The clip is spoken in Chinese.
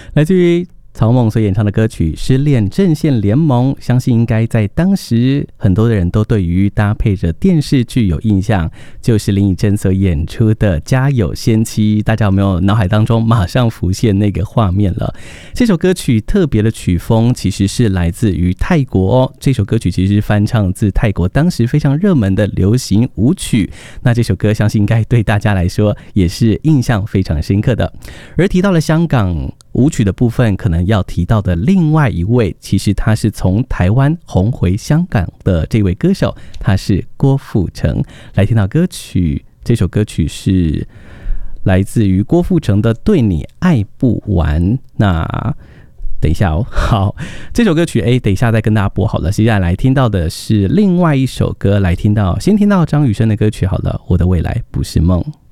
来自于曹猛所演唱的歌曲《失恋阵线联盟》，相信应该在当时很多的人都对于搭配着电视剧有印象，就是林以真所演出的《家有仙妻》，大家有没有脑海当中马上浮现那个画面了？这首歌曲特别的曲风其实是来自于泰国哦，这首歌曲其实是翻唱自泰国当时非常热门的流行舞曲，那这首歌相信应该对大家来说也是印象非常深刻的。而提到了香港舞曲的部分，可能要提到的另外一位，其实他是从台湾红回香港的这位歌手，他是郭富城。来听到歌曲，这首歌曲是来自于郭富城的《对你爱不完》。那等一下哦，好，这首歌曲等一下再跟大家播好了。接下来听到的是另外一首歌，先听到张雨生的歌曲好了，《我的未来不是梦》。